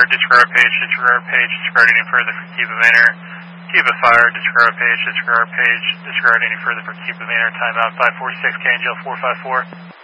disregard page, disregard any further for Cuba Manor. Cuba Fire, disregard page, disregard any further for Cuba Manor. Timeout 546, KNGL 454.